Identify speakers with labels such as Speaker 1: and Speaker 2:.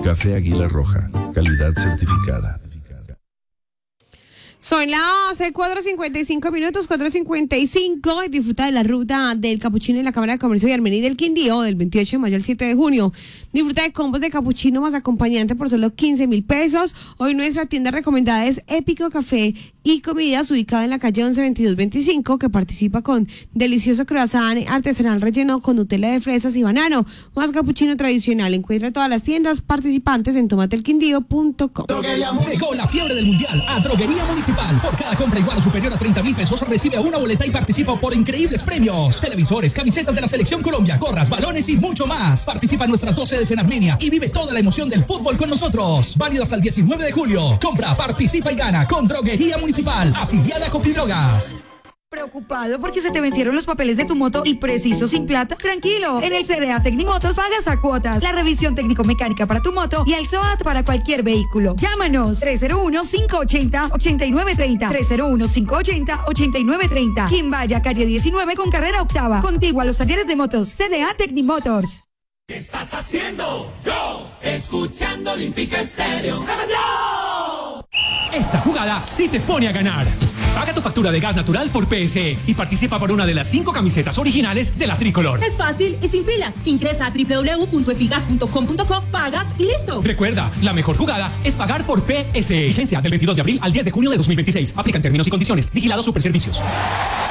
Speaker 1: Café Águila Roja, calidad certificada.
Speaker 2: Son las 4:55 minutos, 4:55. Disfruta de la ruta del capuchino en la Cámara de Comercio de Armenia y del Quindío del 28 de mayo al 7 de junio. Disfruta de combos de capuchino más acompañante por solo 15.000 pesos. Hoy nuestra tienda recomendada es Épico Café y Comidas, ubicada en la calle 112225, que participa con delicioso croissant artesanal relleno con Nutella de fresas y banano. Más capuchino tradicional. Encuentra todas las tiendas participantes en tomatelquindío.com.
Speaker 3: Llegó la fiebre del mundial a Droguería Municipal. Por cada compra igual o superior a 30.000 pesos recibe una boleta y participa por increíbles premios: televisores, camisetas de la Selección Colombia, gorras, balones y mucho más. Participa en nuestras 2 sedes en Armenia y vive toda la emoción del fútbol con nosotros. Válido hasta el 19 de julio. Compra, participa y gana con Droguería Municipal, afiliada a Copidrogas.
Speaker 4: ¿Preocupado porque se te vencieron los papeles de tu moto y preciso sin plata? Tranquilo, en el CDA Tecnimotos pagas a cuotas, la revisión técnico-mecánica para tu moto y el SOAT para cualquier vehículo. Llámanos 301-580-8930, 301-580-8930. Quimbaya, calle 19 con carrera octava, contiguo a los talleres de motos. CDA Tecnimotors.
Speaker 5: ¿Qué estás haciendo? Yo, escuchando Olímpica Estéreo.
Speaker 3: Esta jugada sí te pone a ganar. Paga tu factura de gas natural por PSE y participa por una de las 5 camisetas originales de la Tricolor.
Speaker 6: Es fácil y sin filas. Ingresa a www.efigas.com.co, pagas y listo.
Speaker 3: Recuerda, la mejor jugada es pagar por PSE. Vigencia del 22 de abril al 10 de junio de 2026. Aplican términos y condiciones. Vigilado Superservicios.